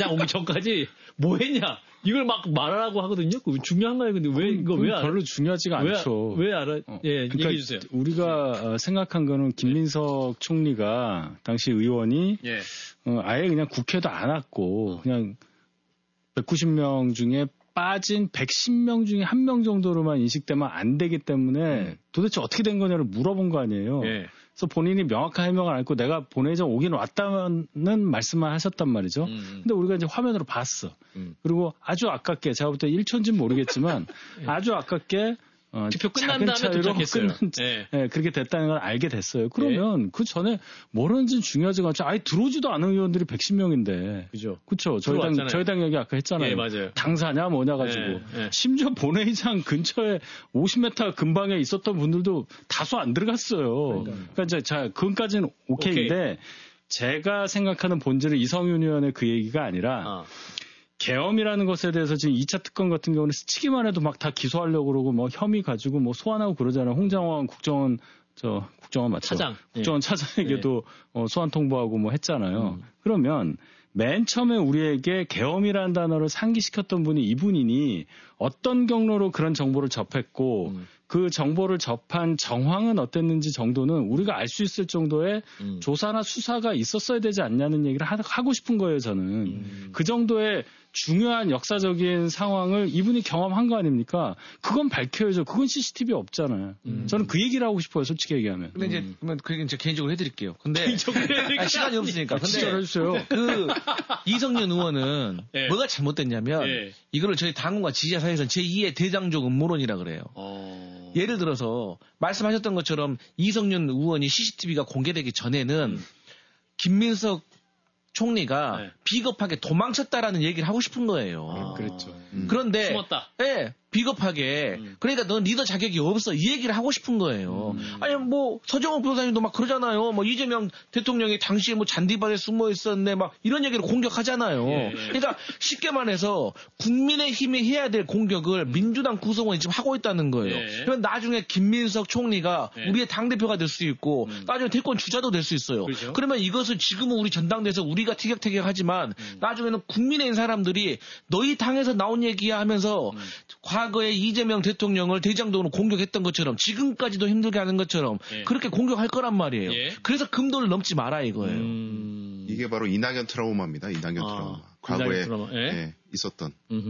사태 오기 전까지 뭐 했냐 이걸 막 말하라고 하거든요. 중요한가요? 근데 왜 이거 왜 별로 중요하지가 않죠. 왜 알아? 예, 그러니까 얘기해 주세요. 우리가 생각한 거는 김민석 총리가 당시 의원이 아예 그냥 국회도 안 왔고 그냥 190명 중에 빠진 110명 중에 1명 정도로만 인식되면 안 되기 때문에 도대체 어떻게 된 거냐를 물어본 거 아니에요. 그래서 본인이 명확한 해명을 안 했고 내가 본회의장 오긴 왔다는 말씀만 하셨단 말이죠. 근데 우리가 이제 화면으로 봤어. 그리고 아주 아깝게 제가 볼 때 1초인지는 모르겠지만 아주 아깝게 투표 끝난 다음에 도착했어요. 그렇게 됐다는 걸 알게 됐어요. 그러면 그 전에 뭘 하는지는 중요하지가 않죠. 아예 들어오지도 않은 의원들이 110명인데. 그죠. 그렇죠. 저희 당 얘기 아까 했잖아요. 맞아요. 당사냐 뭐냐 가지고. 심지어 본회의장 근처에 50m 근방에 있었던 분들도 다수 안 들어갔어요. 그러니까 이제 그건까지는 오케이인데 제가 생각하는 본질은 이성윤 의원의 그 얘기가 아니라 계엄이라는 것에 대해서 지금 2차 특검 같은 경우는 스치기만 해도 막 다 기소하려고 그러고 뭐 혐의 가지고 뭐 소환하고 그러잖아요. 홍장원 국정원 맞죠? 차장. 국정원 차장에게도 소환 통보하고 뭐 했잖아요. 그러면 맨 처음에 우리에게 계엄이라는 단어를 상기시켰던 분이 이분이니 어떤 경로로 그런 정보를 접했고 그 정보를 접한 정황은 어땠는지 정도는 우리가 알 수 있을 정도의 조사나 수사가 있었어야 되지 않냐는 얘기를 하고 싶은 거예요, 저는. 그 정도의 중요한 역사적인 상황을 이분이 경험한 거 아닙니까? 그건 밝혀야죠. 그건 CCTV 없잖아요. 저는 그 얘기를 하고 싶어요, 솔직히 얘기하면. 근데 이제, 그 얘기는 제가 개인적으로 해드릴게요. 근데. 시간이 없으니까. 근데. 진짜로 해주세요. 이성윤 의원은 뭐가 잘못됐냐면 이거를 저희 당원과 지지자 사이에서는 제2의 대장적 음모론이라 그래요. 예를 들어서 말씀하셨던 것처럼 이성윤 의원이 CCTV가 공개되기 전에는 김민석 총리가 비겁하게 도망쳤다라는 얘기를 하고 싶은 거예요. 그렇죠. 그런데 숨었다. 비겁하게 그러니까 넌 리더 자격이 없어 이 얘기를 하고 싶은 거예요. 아니 뭐 서정욱 변호사님도 막 그러잖아요. 뭐 이재명 대통령이 당시에 뭐 잔디밭에 숨어 있었네 막 이런 얘기를 공격하잖아요. 그러니까 쉽게 말해서 국민의힘이 해야 될 공격을 민주당 구성원이 지금 하고 있다는 거예요. 그러면 나중에 김민석 총리가 우리의 당대표가 될 수 있고 나중에 대권 주자도 될 수 있어요. 그렇죠. 그러면 이것을 지금은 우리 전당대에서 우리가 티격태격하지만 나중에는 국민의힘 사람들이 너희 당에서 나온 얘기야 하면서 과거에 이재명 대통령을 대장동으로 공격했던 것처럼 지금까지도 힘들게 하는 것처럼 그렇게 공격할 거란 말이에요. 그래서 금도를 넘지 마라 이거예요. 이게 바로 이낙연 트라우마입니다. 이낙연 트라우마. 과거에 있었던.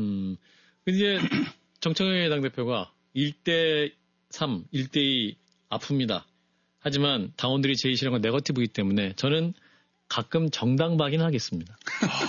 이제 정청래 당대표가 1대3, 1대2 아픕니다. 하지만 당원들이 제일 싫어하는 건 네거티브이기 때문에 저는 가끔 정당박인 하겠습니다.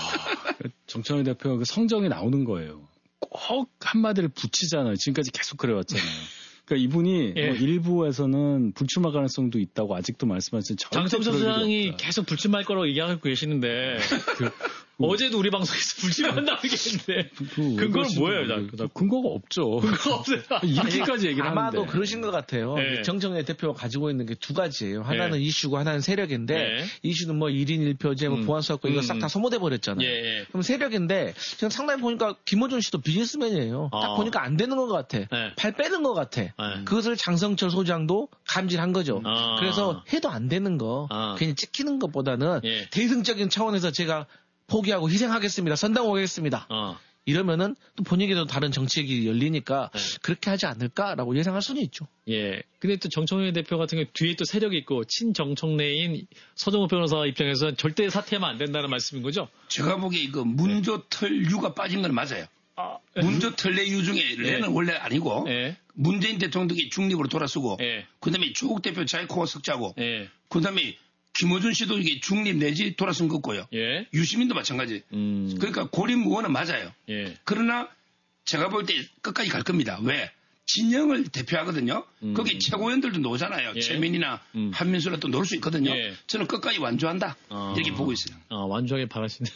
정청래 대표가 그 성정이 나오는 거예요. 꼭 한마디를 붙이잖아요. 지금까지 계속 그래왔잖아요. 그러니까 이분이 뭐 일부에서는 불출마 가능성도 있다고 아직도 말씀하시는 장성철 소장이 계속 불출마할 거라고 얘기하고 계시는데 어제도 우리 방송에서 불출마한다고 얘기했는데 근거는 뭐예요? 근거가 없죠. 근거가 없어요. 이렇게까지 얘기를 하는데. 아마도 그러신 것 같아요. 정청래 대표가 가지고 있는 게 두 가지예요. 하나는 이슈고 하나는 세력인데 이슈는 뭐 1인 1표제 뭐 보안수사권 이거 싹 다 소모돼 버렸잖아요. 그럼 세력인데 지금 상당히 보니까 김어준 씨도 비즈니스맨이에요. 딱 보니까 안 되는 것 같아. 팔 빼는 것 같아. 그것을 장성철 소장도 감지한 거죠. 그래서 해도 안 되는 거 괜히 찍히는 것보다는 대승적인 차원에서 제가 포기하고 희생하겠습니다. 선당 오겠습니다. 이러면은 또 본인에게도 다른 정책이 열리니까 그렇게 하지 않을까라고 예상할 수는 있죠. 근데 또 정청래 대표 같은 경우 뒤에 또 세력이 있고 친정청래인 서정욱 변호사 입장에서는 절대 사퇴하면 안 된다는 말씀인 거죠? 제가 보기에 이거 문조털유가 빠진 건 맞아요. 문조털레유 중에 레는 원래 아니고 문재인 대통령이 중립으로 돌아서고 그다음에 조국 대표 자이코가 석자고 그다음에 김어준 씨도 이게 중립 내지 돌아선 거고요. 유시민도 마찬가지. 그러니까 고립무원은 맞아요. 그러나 제가 볼 때 끝까지 갈 겁니다. 왜? 진영을 대표하거든요. 거기 최고위원들도 나오잖아요. 최민이나 한민수라도 나올 수 있거든요. 저는 끝까지 완주한다. 이렇게 보고 있어요. 완주하길 바라시는.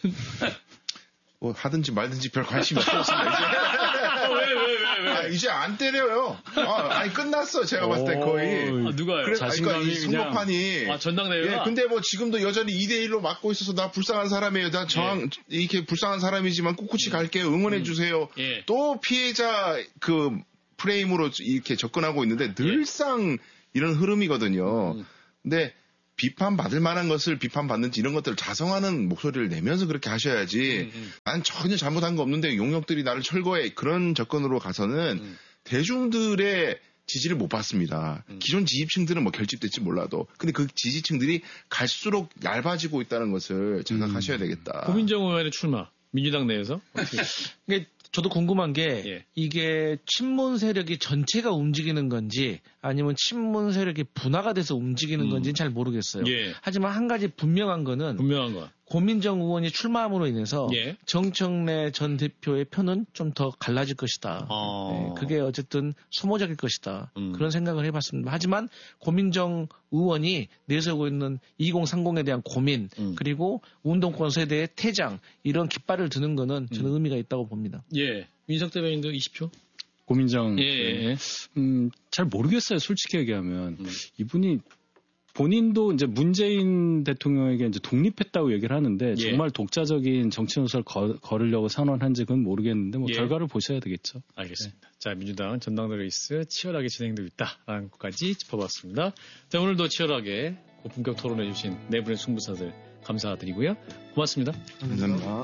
뭐 하든지 말든지 별 관심이 없습니다. 왜? 이제 안 때려요. 아니 끝났어. 제가 봤을 때 거의. 누가요? 그래서 그러니까 이 선거판이. 전당대회가. 근데 뭐 지금도 여전히 2대1로 막고 있어서 나 불쌍한 사람이에요. 나 이렇게 불쌍한 사람이지만 꿋꿋이 갈게요. 응원해 주세요. 또 피해자 그 프레임으로 이렇게 접근하고 있는데 늘상 이런 흐름이거든요. 근데 비판받을 만한 것을 비판받는지 이런 것들을 자성하는 목소리를 내면서 그렇게 하셔야지 난 전혀 잘못한 거 없는데 용역들이 나를 철거해 그런 접근으로 가서는 대중들의 지지를 못 받습니다. 기존 지지층들은 뭐 결집될지 몰라도 근데 그 지지층들이 갈수록 얇아지고 있다는 것을 생각하셔야 되겠다. 고민정 의원의 출마 민주당 내에서 저도 궁금한 게 이게 친문 세력이 전체가 움직이는 건지 아니면 친문 세력이 분화가 돼서 움직이는 건지는 잘 모르겠어요. 하지만 한 가지 분명한 거 고민정 의원이 출마함으로 인해서 정청래 전 대표의 표는 좀 더 갈라질 것이다. 그게 어쨌든 소모적일 것이다. 그런 생각을 해봤습니다. 하지만 고민정 의원이 내세우고 있는 2030에 대한 고민 그리고 운동권 세대의 퇴장 이런 깃발을 드는 거는 저는 의미가 있다고 봅니다. 민석 대변인도 20초? 고민정 잘 모르겠어요. 솔직히 얘기하면 이분이 본인도 이제 문재인 대통령에게 이제 독립했다고 얘기를 하는데 정말 독자적인 정치 노선을 걸으려고 선언한지 그건 모르겠는데 뭐 결과를 보셔야 되겠죠. 알겠습니다. 자, 민주당 전당대 레이스 치열하게 진행되고 있다라는 것까지 짚어봤습니다. 자, 오늘도 치열하게 고품격 토론해 주신 네 분의 승부사들 감사드리고요. 고맙습니다. 감사합니다.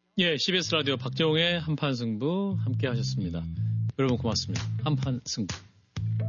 CBS 라디오 박정우의 한판 승부 함께 하셨습니다. 여러분 고맙습니다. 한판 승부.